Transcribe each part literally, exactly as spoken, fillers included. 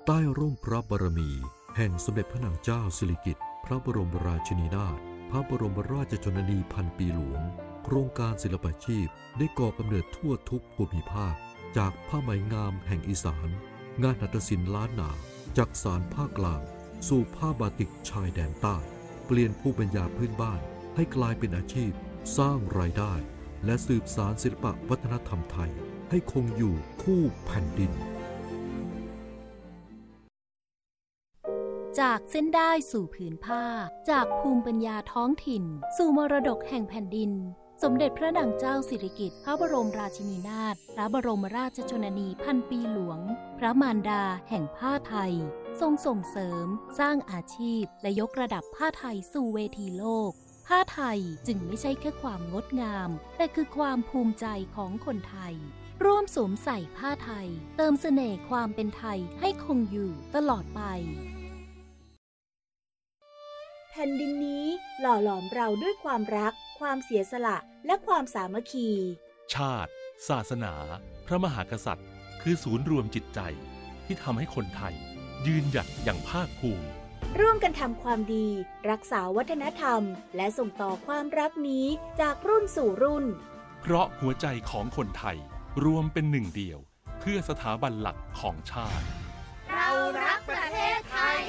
ใต้ร่มพระบารมีแห่งสมเด็จพระนางเจ้าสิริกิติ์พระบรมราชินีนาถพระบรมราชชนนีพันปีหลวงโครงการศิลปาชีพได้ก่อกำเนิดทั่วทุกภูมิภาคจากผ้าไหมงามแห่งอีสานงานหัตถศิลป์ล้านนาจากสารภาคกลางสู่ผ้าบาติกชายแดนใต้เปลี่ยนภูมิปัญญาพื้นบ้านให้กลายเป็นอาชีพสร้างรายได้และสืบสานศิลปวัฒนธรรมไทยให้คงอยู่คู่แผ่นดินจากเส้นได้สู่ผืนผ้าจากภูมิปัญญาท้องถิ่นสู่มรดกแห่งแผ่นดินสมเด็จพระนางเจ้าสิริกิติ์พระบรมราชินีนาถพระบรมราชชนนีพันปีหลวงพระมารดาแห่งผ้าไทยทรงส่งเสริมสร้างอาชีพและยกระดับผ้าไทยสู่เวทีโลกผ้าไทยจึงไม่ใช่แค่ความงดงามแต่คือความภูมิใจของคนไทยร่วมสวมใส่ผ้าไทยเติมเสน่ห์ความเป็นไทยให้คงอยู่ตลอดไปแผ่นดินนี้หล่อหลอมเราด้วยความรักความเสียสละและความสามัคคีชาติศาสนาพระมหากษัตริย์คือศูนย์รวมจิตใจที่ทำให้คนไทยยืนหยัดอย่างภาคภูมิร่วมกันทำความดีรักษาวัฒนธรรมและส่งต่อความรักนี้จากรุ่นสู่รุ่นเพราะหัวใจของคนไทยรวมเป็นหนึ่งเดียวเพื่อสถาบันหลักของชาติเรารักประเทศไทย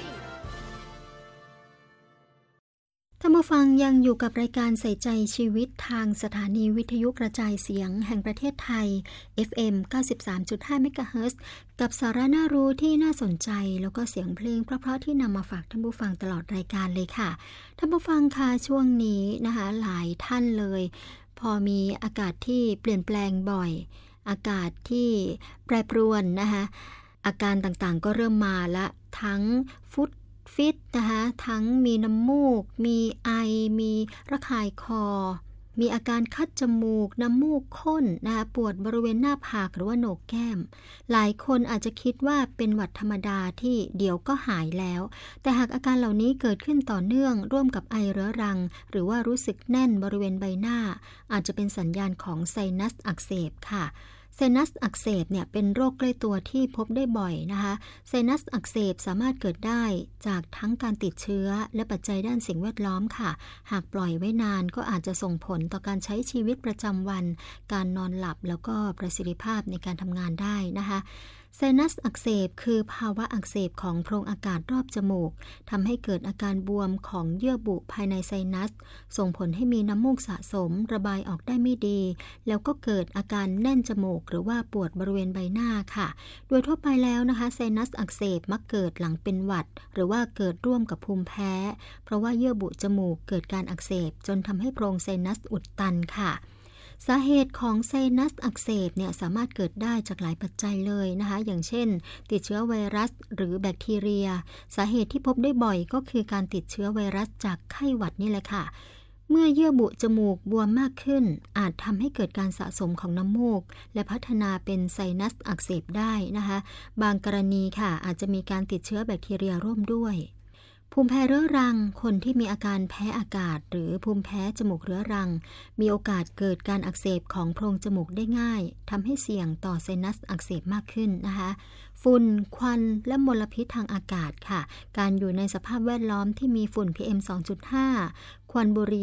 ท่านผู้ฟังยังอยู่กับรายการใส่ใจชีวิตทางสถานีวิทยุกระจายเสียงแห่งประเทศไทย เอฟ เอ็ม เก้าสิบสามจุดห้า เมกะเฮิรตซ์กับสาระน่ารู้ที่น่าสนใจแล้วก็เสียงเพลงเพราะๆที่นำมาฝากท่านผู้ฟังตลอดรายการเลยค่ะท่านผู้ฟังค่ะช่วงนี้นะคะหลายท่านเลยพอมีอากาศที่เปลี่ยนแปลงบ่อยอากาศที่แปรปรวนนะคะอาการต่างๆก็เริ่มมาละทั้งฟุตฟิตนะคะทั้งมีน้ำมูกมีไอมีระคายคอมีอาการคัดจมูกน้ำมูกข้นนะคะปวดบริเวณหน้าผากหรือว่าโหนกแก้มหลายคนอาจจะคิดว่าเป็นหวัดธรรมดาที่เดี๋ยวก็หายแล้วแต่หากอาการเหล่านี้เกิดขึ้นต่อเนื่องร่วมกับไอเรื้อรังหรือว่ารู้สึกแน่นบริเวณใบหน้าอาจจะเป็นสัญญาณของไซนัสอักเสบค่ะไซนัสอักเสบเนี่ยเป็นโรคใกล้ตัวที่พบได้บ่อยนะคะไซนัสอักเสบสามารถเกิดได้จากทั้งการติดเชื้อและปัจจัยด้านสิ่งแวดล้อมค่ะหากปล่อยไว้นานก็อาจจะส่งผลต่อการใช้ชีวิตประจำวันการนอนหลับแล้วก็ประสิทธิภาพในการทำงานได้นะคะไซนัสอักเสบคือภาวะอักเสบของโพรงอากาศรอบจมูกทำให้เกิดอาการบวมของเยื่อบุภายในไซนัสส่งผลให้มีน้ำมูกสะสมระบายออกได้ไม่ดีแล้วก็เกิดอาการแน่นจมูกหรือว่าปวดบริเวณใบหน้าค่ะโดยทั่วไปแล้วนะคะไซนัสอักเสบมักเกิดหลังเป็นหวัดหรือว่าเกิดร่วมกับภูมิแพ้เพราะว่าเยื่อบุจมูกเกิดการอักเสบจนทำให้โพรงไซนัสอุดตันค่ะสาเหตุของไซนัสอักเสบเนี่ยสามารถเกิดได้จากหลายปัจจัยเลยนะคะอย่างเช่นติดเชื้อไวรัสหรือแบคทีเรียสาเหตุที่พบได้บ่อยก็คือการติดเชื้อไวรัสจากไข้หวัดนี่แหละค่ะเมื่อเยื่อบุจมูกบวมมากขึ้นอาจทำให้เกิดการสะสมของน้ำมูกและพัฒนาเป็นไซนัสอักเสบได้นะคะบางกรณีค่ะอาจจะมีการติดเชื้อแบคทีเรียร่วมด้วยภูมิแพ้เรื้อรังคนที่มีอาการแพ้อากาศหรือภูมิแพ้จมูกเรื้อรังมีโอกาสเกิดการอักเสบของโพรงจมูกได้ง่ายทำให้เสี่ยงต่อไซนัสอักเสบมากขึ้นนะคะฝุ่นควันและมลพิษทางอากาศค่ะการอยู่ในสภาพแวดล้อมที่มีฝุ่น พี เอ็ม สองจุดห้า ควันบุหรี่